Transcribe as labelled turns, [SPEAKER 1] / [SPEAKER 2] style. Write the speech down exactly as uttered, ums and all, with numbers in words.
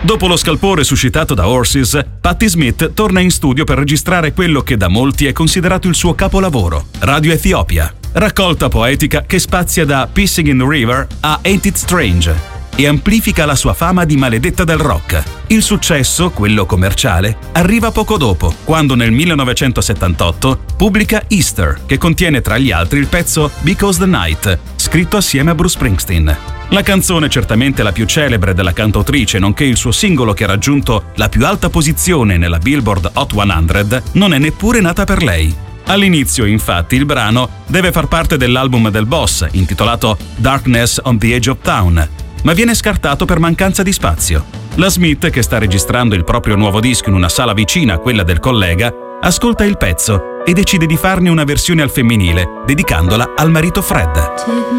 [SPEAKER 1] Dopo lo scalpore suscitato da Horses, Patti Smith torna in studio per registrare quello che da molti è considerato il suo capolavoro, Radio Ethiopia, raccolta poetica che spazia da Pissing in the River a Ain't It Strange e amplifica la sua fama di maledetta del rock. Il successo, quello commerciale, arriva poco dopo, quando nel millenovecentosettantotto pubblica Easter, che contiene tra gli altri il pezzo Because the Night, scritto assieme a Bruce Springsteen. La canzone, certamente la più celebre della cantautrice, nonché il suo singolo che ha raggiunto la più alta posizione nella Billboard Hot cento, non è neppure nata per lei. All'inizio, infatti, il brano deve far parte dell'album del boss, intitolato Darkness on the Edge of Town, ma viene scartato per mancanza di spazio. La Smith, che sta registrando il proprio nuovo disco in una sala vicina a quella del collega, ascolta il pezzo e decide di farne una versione al femminile, dedicandola al marito Fred.